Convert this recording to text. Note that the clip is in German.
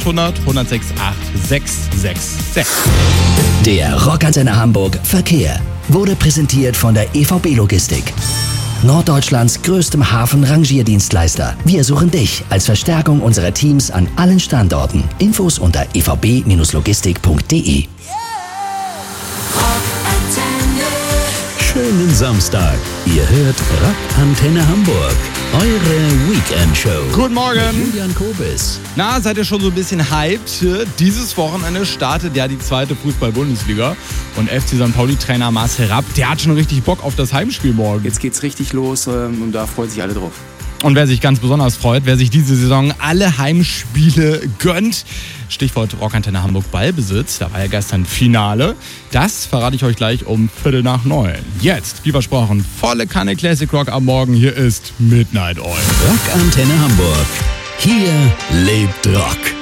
0800 106 8666. Der Rockantenne Hamburg Verkehr wurde präsentiert von der EVB Logistik. Norddeutschlands größtem Hafen-Rangierdienstleister. Wir suchen dich als Verstärkung unserer Teams an allen Standorten. Infos unter evb-logistik.de. Schönen Samstag. Ihr hört Rockantenne Hamburg. Eure Weekend-Show. Guten Morgen. Julian Kobis. Na, seid ihr schon so ein bisschen hyped? Dieses Wochenende startet ja die 2. Fußball-Bundesliga. Und FC St. Pauli-Trainer Marcel Rapp, der hat schon richtig Bock auf das Heimspiel morgen. Jetzt geht's richtig los und da freuen sich alle drauf. Und wer sich ganz besonders freut, wer sich diese Saison alle Heimspiele gönnt, Stichwort Rockantenne Hamburg Ballbesitz, da war ja gestern Finale, das verrate ich euch gleich um 8:45. Jetzt, wie versprochen, volle Kanne Classic Rock am Morgen, hier ist Midnight Oil. Rockantenne Hamburg. Hier lebt Rock.